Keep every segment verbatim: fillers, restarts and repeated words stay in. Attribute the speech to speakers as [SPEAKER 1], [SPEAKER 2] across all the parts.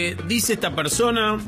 [SPEAKER 1] Eh, dice esta persona,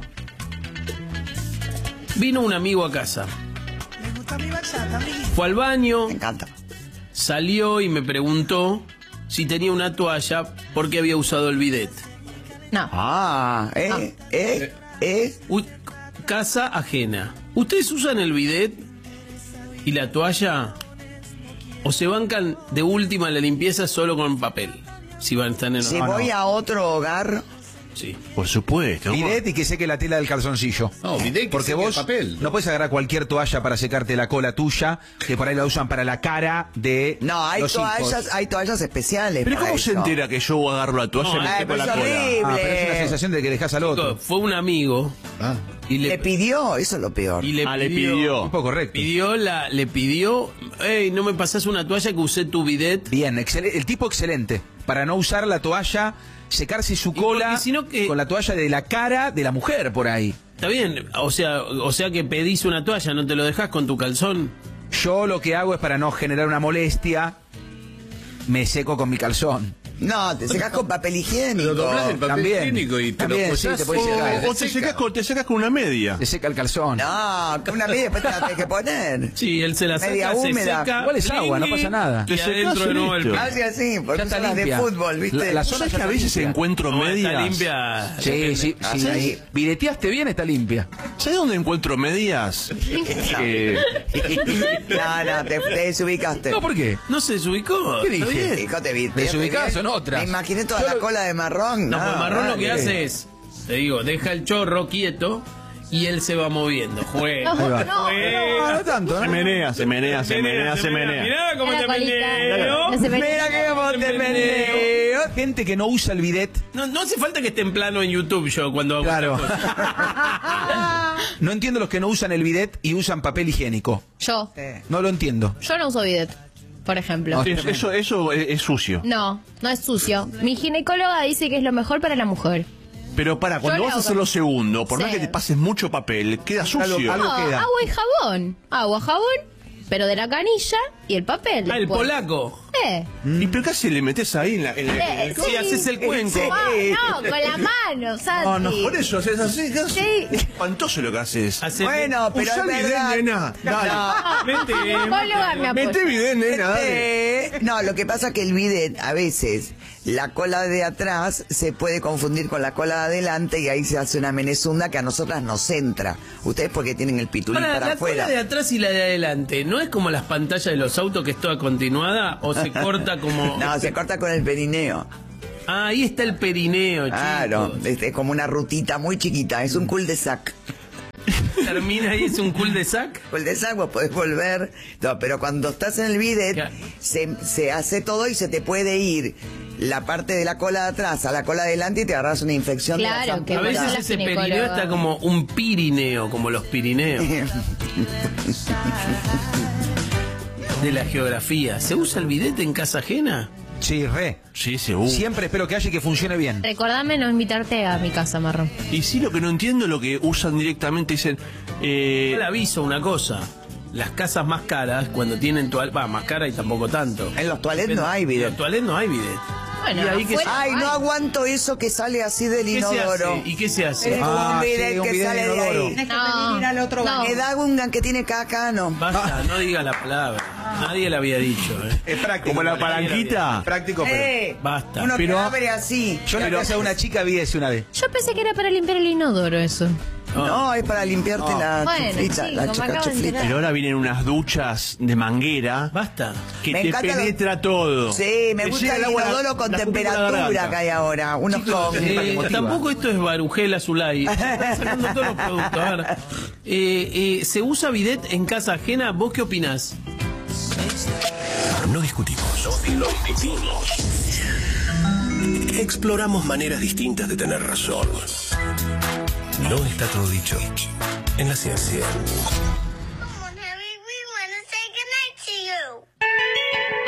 [SPEAKER 1] vino un amigo a casa.
[SPEAKER 2] Me gusta mi bachata, amiguito.
[SPEAKER 1] Fue al baño.
[SPEAKER 3] Me encanta.
[SPEAKER 1] Salió y me preguntó si tenía una toalla porque había usado el bidet.
[SPEAKER 4] No.
[SPEAKER 3] Ah, eh,
[SPEAKER 4] Ah.
[SPEAKER 3] eh, eh.
[SPEAKER 1] U- casa ajena. ¿Ustedes usan el bidet y la toalla? ¿O se bancan de última la limpieza solo con papel? Si van a estar en
[SPEAKER 3] Si
[SPEAKER 1] no,
[SPEAKER 3] voy
[SPEAKER 1] no.
[SPEAKER 3] a otro hogar,
[SPEAKER 1] Sí.
[SPEAKER 5] Por supuesto.
[SPEAKER 6] Bidet y que seque la tela del calzoncillo.
[SPEAKER 5] No, bidet que
[SPEAKER 6] Porque
[SPEAKER 5] seque
[SPEAKER 6] vos
[SPEAKER 5] el papel.
[SPEAKER 6] no puedes agarrar cualquier toalla para secarte la cola tuya, que por ahí la usan para la cara de
[SPEAKER 3] no, hay
[SPEAKER 6] los hijos.
[SPEAKER 3] toallas, hay toallas especiales.
[SPEAKER 5] Pero
[SPEAKER 3] para
[SPEAKER 5] ¿cómo se
[SPEAKER 3] eso.
[SPEAKER 5] entera que yo agarro la toalla y
[SPEAKER 1] No,
[SPEAKER 5] me
[SPEAKER 3] ay,
[SPEAKER 5] seco
[SPEAKER 3] pero
[SPEAKER 5] la
[SPEAKER 3] es
[SPEAKER 5] cola?
[SPEAKER 3] horrible.
[SPEAKER 6] Ah, pero es una sensación de que dejas al otro.
[SPEAKER 1] Chicos, fue un amigo
[SPEAKER 5] Ah.
[SPEAKER 1] y le,
[SPEAKER 3] Le pidió, eso es lo peor.
[SPEAKER 1] y le
[SPEAKER 5] Ah, le
[SPEAKER 1] pidió,
[SPEAKER 5] pidió.
[SPEAKER 6] Un poco correcto.
[SPEAKER 1] pidió la, le pidió, hey, no me pasás una toalla que usé tu bidet.
[SPEAKER 6] Bien, excel- el tipo excelente. Para no usar la toalla, secarse su
[SPEAKER 1] Y
[SPEAKER 6] cola
[SPEAKER 1] porque si no que-
[SPEAKER 6] con la toalla de la cara de la mujer por ahí.
[SPEAKER 1] Está bien, o sea, o sea que pedís una toalla, no te lo dejás con tu calzón.
[SPEAKER 6] Yo lo que hago es para no generar una molestia, me seco con mi calzón.
[SPEAKER 3] No, te secas con papel higiénico.
[SPEAKER 5] Lo doblás el papel
[SPEAKER 6] También.
[SPEAKER 5] higiénico y te
[SPEAKER 6] También,
[SPEAKER 5] lo
[SPEAKER 6] sí,
[SPEAKER 5] posás.
[SPEAKER 6] te puedes
[SPEAKER 5] o,
[SPEAKER 6] secar.
[SPEAKER 5] o te secas con, te secas con una media.
[SPEAKER 6] Te seca el calzón.
[SPEAKER 3] No, que una media después te la tenés que poner.
[SPEAKER 1] Sí, él se la saca,
[SPEAKER 3] Media
[SPEAKER 1] se
[SPEAKER 3] húmeda.
[SPEAKER 1] seca.
[SPEAKER 6] Igual es agua, no
[SPEAKER 1] pling,
[SPEAKER 6] pasa nada.
[SPEAKER 1] Y
[SPEAKER 5] Te secás
[SPEAKER 1] adentro de
[SPEAKER 5] y
[SPEAKER 1] nuevo el
[SPEAKER 5] listo.
[SPEAKER 3] Casi así, porque
[SPEAKER 6] Ya está
[SPEAKER 3] son las de
[SPEAKER 6] limpia.
[SPEAKER 3] fútbol, ¿viste?
[SPEAKER 6] La- la
[SPEAKER 5] ¿Vos
[SPEAKER 6] zona
[SPEAKER 5] sabés
[SPEAKER 6] ya
[SPEAKER 5] que a
[SPEAKER 6] está
[SPEAKER 5] veces
[SPEAKER 6] limpia.
[SPEAKER 5] encuentro
[SPEAKER 1] No,
[SPEAKER 5] medias?
[SPEAKER 1] está limpia.
[SPEAKER 6] Sí,
[SPEAKER 1] depende.
[SPEAKER 6] sí,
[SPEAKER 3] Ah,
[SPEAKER 6] sí.
[SPEAKER 3] sí.
[SPEAKER 6] ahí. Videteaste bien, está limpia.
[SPEAKER 5] ¿Sabés dónde encuentro medias? Eh,
[SPEAKER 3] No, no, te, te desubicaste.
[SPEAKER 6] No, ¿por qué?
[SPEAKER 1] No se desubicó.
[SPEAKER 6] ¿Qué
[SPEAKER 1] está
[SPEAKER 6] dije?
[SPEAKER 1] bien.
[SPEAKER 3] Hijo, te vi. te-
[SPEAKER 6] Desubicadas
[SPEAKER 3] te-
[SPEAKER 6] son otras.
[SPEAKER 3] Me imaginé toda
[SPEAKER 6] Yo
[SPEAKER 3] la
[SPEAKER 6] lo-
[SPEAKER 3] cola de marrón.
[SPEAKER 1] No, pues Marrón lo que
[SPEAKER 3] dale.
[SPEAKER 1] hace es, te digo, deja el chorro quieto y él se va moviendo. Juega.
[SPEAKER 4] No,
[SPEAKER 6] va.
[SPEAKER 4] no,
[SPEAKER 1] Juega.
[SPEAKER 6] No, no tanto,
[SPEAKER 5] se
[SPEAKER 6] ¿no?
[SPEAKER 5] menea, se menea, se menea, se menea.
[SPEAKER 1] Mirá cómo
[SPEAKER 4] Mira
[SPEAKER 1] te
[SPEAKER 4] la colita.
[SPEAKER 1] meneo.
[SPEAKER 4] No se menea.
[SPEAKER 3] Mira que cómo te meneo.
[SPEAKER 6] Gente que no usa el bidet,
[SPEAKER 1] No, no hace falta que esté en plano en YouTube yo cuando hago
[SPEAKER 6] claro.
[SPEAKER 1] estas cosas.
[SPEAKER 6] No entiendo los que no usan el bidet y usan papel higiénico.
[SPEAKER 4] Yo.
[SPEAKER 6] No lo entiendo.
[SPEAKER 4] Yo no uso bidet, por ejemplo.
[SPEAKER 5] Es- Eso, eso es, es sucio.
[SPEAKER 4] No, no es sucio. Mi ginecóloga dice que es lo mejor para la mujer.
[SPEAKER 5] Pero para, cuando
[SPEAKER 4] Yo
[SPEAKER 5] vas a
[SPEAKER 4] lo
[SPEAKER 5] hacer
[SPEAKER 4] hago.
[SPEAKER 5] lo segundo, por más
[SPEAKER 4] Sí.
[SPEAKER 5] que te pases mucho papel, queda
[SPEAKER 6] Algo-
[SPEAKER 5] sucio.
[SPEAKER 6] algo-
[SPEAKER 4] No,
[SPEAKER 6] queda?
[SPEAKER 4] agua y jabón. Agua, jabón, pero de la canilla y el papel.
[SPEAKER 1] Ah, el
[SPEAKER 4] después.
[SPEAKER 1] polaco.
[SPEAKER 4] Eh.
[SPEAKER 5] ¿Y pero qué haces? ¿Le metes ahí en la, en la- en
[SPEAKER 4] Eh,
[SPEAKER 5] el
[SPEAKER 1] Si haces el cuenco.
[SPEAKER 3] Sí.
[SPEAKER 4] Ah, no, con la mano, Santi.
[SPEAKER 5] No, no, por eso haces así. ¿qué haces?
[SPEAKER 4] Sí.
[SPEAKER 5] Es espantoso lo que haces.
[SPEAKER 1] Hace-
[SPEAKER 3] Bueno, pero
[SPEAKER 5] Usá
[SPEAKER 3] es
[SPEAKER 5] bidet,
[SPEAKER 3] verdad.
[SPEAKER 5] nena. Dale.
[SPEAKER 1] Ah, vete,
[SPEAKER 4] Mi ginecóloga me apoya.
[SPEAKER 5] Mete bidet, nena, dale.
[SPEAKER 3] Eh, no, lo que pasa es que el bidet, a veces, la cola de atrás se puede confundir con la cola de adelante y ahí se hace una menezunda que a nosotras nos entra. Ustedes porque tienen el pitulín
[SPEAKER 1] Para,
[SPEAKER 3] para,
[SPEAKER 1] la
[SPEAKER 3] afuera.
[SPEAKER 1] cola de atrás y la de adelante, ¿no es como las pantallas de los autos que es toda continuada o se corta como...
[SPEAKER 3] No, se corta con el perineo.
[SPEAKER 1] Ah, ahí está el perineo,
[SPEAKER 3] Claro,
[SPEAKER 1] chicos.
[SPEAKER 3] es, es como una rutita muy chiquita, es un cul-de-sac.
[SPEAKER 1] Termina ahí, es un cul-de-sac.
[SPEAKER 3] Cul-de-sac vos podés volver, no, pero cuando estás en el bidet
[SPEAKER 1] Claro.
[SPEAKER 3] se, se hace todo y se te puede ir la parte de la cola de atrás a la cola de adelante y te agarras una infección
[SPEAKER 4] Claro,
[SPEAKER 3] de la
[SPEAKER 4] que
[SPEAKER 1] A
[SPEAKER 4] bueno,
[SPEAKER 1] veces
[SPEAKER 4] la
[SPEAKER 1] ese
[SPEAKER 4] ginecóloga.
[SPEAKER 1] perineo está como un pirineo, como los Pirineos de la geografía. ¿Se usa el bidete en casa ajena?
[SPEAKER 6] Sí, re.
[SPEAKER 5] Sí, seguro.
[SPEAKER 6] Siempre espero que haya y que funcione bien.
[SPEAKER 4] Recordame no invitarte a mi casa, Marrón.
[SPEAKER 5] Y sí, lo que no entiendo es lo que usan directamente, dicen... Eh,
[SPEAKER 1] Yo le aviso una cosa. Las casas más caras, cuando tienen toalete, va, más cara y tampoco tanto.
[SPEAKER 3] En los toalets no hay
[SPEAKER 1] En
[SPEAKER 3] bidet.
[SPEAKER 1] los toalets no hay bidet.
[SPEAKER 4] Bueno,
[SPEAKER 1] y ahí que
[SPEAKER 4] afuera-
[SPEAKER 3] Ay, no aguanto eso que sale así del
[SPEAKER 1] ¿qué se
[SPEAKER 3] inodoro.
[SPEAKER 1] hace? ¿Y qué se hace?
[SPEAKER 3] Es
[SPEAKER 6] Ah,
[SPEAKER 3] un bidet
[SPEAKER 6] sí, un
[SPEAKER 3] que
[SPEAKER 6] bidet
[SPEAKER 3] sale de
[SPEAKER 6] inodoro.
[SPEAKER 3] ahí.
[SPEAKER 4] No,
[SPEAKER 2] ir al otro
[SPEAKER 4] no.
[SPEAKER 3] Me da un que tiene caca, no.
[SPEAKER 1] Basta, no diga la palabra. Nadie la había dicho, ¿eh?
[SPEAKER 6] Es práctico.
[SPEAKER 5] como la palanquita.
[SPEAKER 6] Práctico, pero...
[SPEAKER 3] Eh,
[SPEAKER 1] Basta.
[SPEAKER 3] Uno
[SPEAKER 6] Pero-
[SPEAKER 3] que abre así.
[SPEAKER 6] Yo en la casa de una chica vi ese una vez.
[SPEAKER 4] Yo pensé que era para limpiar el inodoro eso.
[SPEAKER 3] No, es para limpiarte la
[SPEAKER 4] Bueno,
[SPEAKER 3] chuflita,
[SPEAKER 4] sí,
[SPEAKER 3] la
[SPEAKER 4] como
[SPEAKER 3] chica
[SPEAKER 4] acabo de
[SPEAKER 3] chuflita.
[SPEAKER 4] enterar.
[SPEAKER 5] Pero ahora vienen unas duchas de manguera
[SPEAKER 1] Basta.
[SPEAKER 5] que
[SPEAKER 3] Me
[SPEAKER 5] te
[SPEAKER 3] encanta lo-
[SPEAKER 5] penetra todo.
[SPEAKER 3] Sí, me
[SPEAKER 5] Te
[SPEAKER 3] gusta
[SPEAKER 5] llega
[SPEAKER 3] el
[SPEAKER 5] agua a la-
[SPEAKER 3] inodoro con
[SPEAKER 5] la punta de la
[SPEAKER 3] temperatura
[SPEAKER 5] garganta.
[SPEAKER 3] que hay ahora. Unos con...
[SPEAKER 1] Eh,
[SPEAKER 6] motiva.
[SPEAKER 1] tampoco esto es Barujel Azulay. Están sacando todos los productos. A ver. Eh, eh, ¿Se usa bidet en casa ajena? ¿Vos qué opinás?
[SPEAKER 7] No discutimos. No discutimos. Exploramos maneras distintas de tener razón. No está todo dicho en la ciencia.